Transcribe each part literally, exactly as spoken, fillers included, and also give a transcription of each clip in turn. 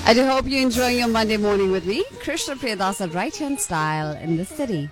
I do hope you're enjoying your Monday morning with me, Krishna Priyadasa, right here in style in the city.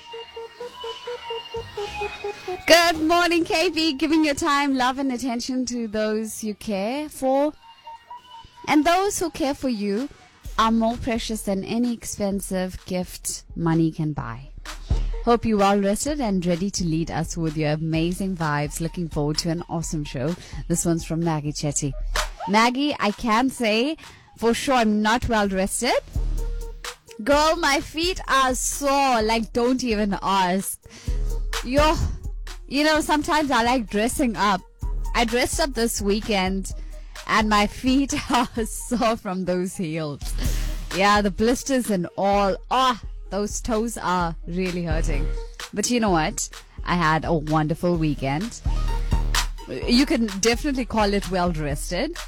Good morning, K P. Giving your time, love and attention to those you care for. And those who care for you are more precious than any expensive gift money can buy. Hope you're well rested and ready to lead us with your amazing vibes. Looking forward to an awesome show. This one's from Maggie Chetty. Maggie, I can say for sure I'm not well rested. Girl, my feet are sore. Like, don't even ask. Yo, you know, sometimes I like dressing up. I dressed up this weekend and my feet are sore from those heels. Yeah, the blisters and all. Oh, those toes are really hurting. But you know what? I had a wonderful weekend. You can definitely call it well rested.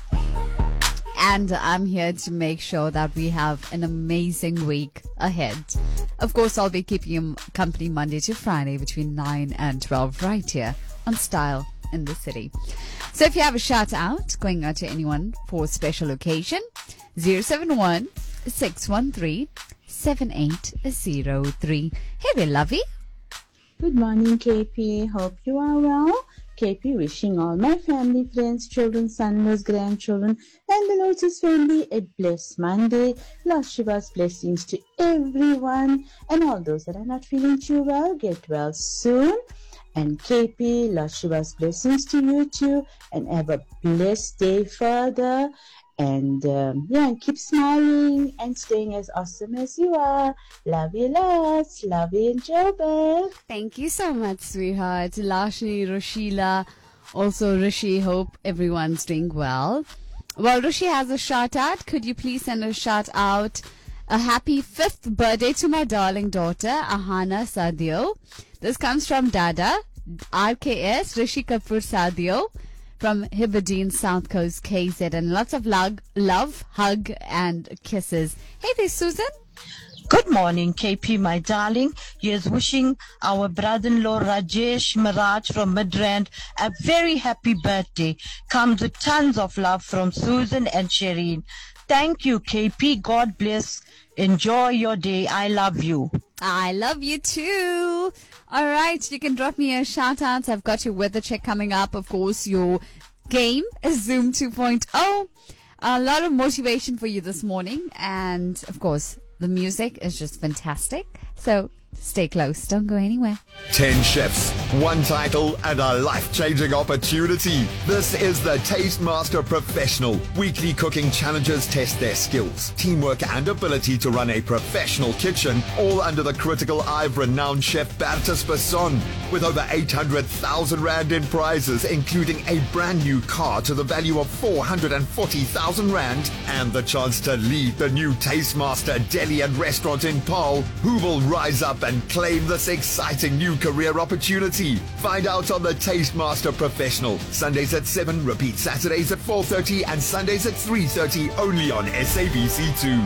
And I'm here to make sure that we have an amazing week ahead. Of course, I'll be keeping you company Monday to Friday between nine and twelve right here on Style in the City. So if you have a shout out going out to anyone for a special occasion, zero seven one, six one three, seven eight zero three. Hey there, lovey. Good morning, K P. Hope you are well. K P wishing all my family, friends, children, son-in-laws, grandchildren, and the Lotus family a blessed Monday. Lord Shiva's blessings to everyone, and all those that are not feeling too well, get well soon. And K P, Lord Shiva's blessings to you too, and have a blessed day further. And um, yeah, and keep smiling and staying as awesome as you are. Love you lots. Love you in Joburg. Thank you so much, sweetheart. Lashni, Roshila, also Rishi. Hope everyone's doing well. Well, Rishi has a shout out. Could you please send a shout out? A happy fifth birthday to my darling daughter, Ahana Sadio. This comes from Dada, R K S, Rishi Kapoor Sadio, from Hibadeen, South Coast, K Z, and lots of love, love, hug, and kisses. Hey there, Susan. Good morning, K P, my darling. Here's wishing our brother-in-law Rajesh Maraj from Midrand a very happy birthday. Comes with tons of love from Susan and Shireen. Thank you, K P. God bless. Enjoy your day. I love you. I love you too. All right, you can drop me a shout out. I've got your weather check coming up. Of course, your game is Zoom two point oh. A lot of motivation for you this morning. And of course, the music is just fantastic. So stay close. Don't go anywhere. Ten chefs, one title, and a life-changing opportunity. This is the Taste Master Professional. Weekly cooking challenges test their skills, teamwork, and ability to run a professional kitchen, all under the critical eye of renowned chef Bertus Besson. With over eight hundred thousand rand in prizes, including a brand new car to the value of four hundred forty thousand rand, and the chance to lead the new Taste Master Deli and Restaurant in Paarl, who will rise up and claim this exciting new career opportunity. Find out on the Taste Master Professional. Sundays at seven, repeat Saturdays at four thirty and Sundays at three thirty, only on S A B C two.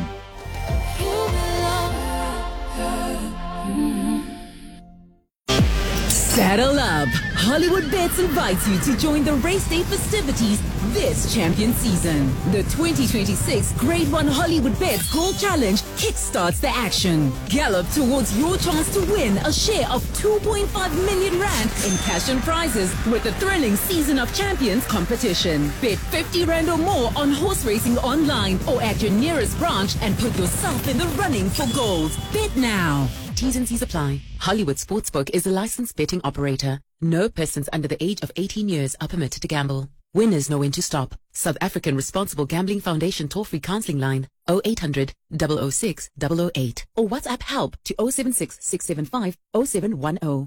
Saddle up! Hollywood Bets invites you to join the race day festivities this champion season. The twenty twenty-six Grade one Hollywood Bets Gold Challenge kickstarts the action. Gallop towards your chance to win a share of two point five million rand in cash and prizes with the thrilling Season of Champions competition. Bet fifty rand or more on horse racing online or at your nearest branch and put yourself in the running for gold. Bet now. T's and C's apply. Hollywood Sportsbook is a licensed betting operator. No persons under the age of eighteen years are permitted to gamble. Winners know when to stop. South African Responsible Gambling Foundation toll-free counseling line oh eight hundred, double oh six, double oh eight or WhatsApp help to oh seven six, six seven five, oh seven one oh.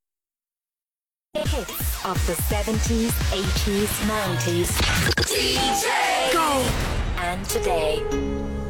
Hits of the seventies, eighties, nineties. D J! Go! And today.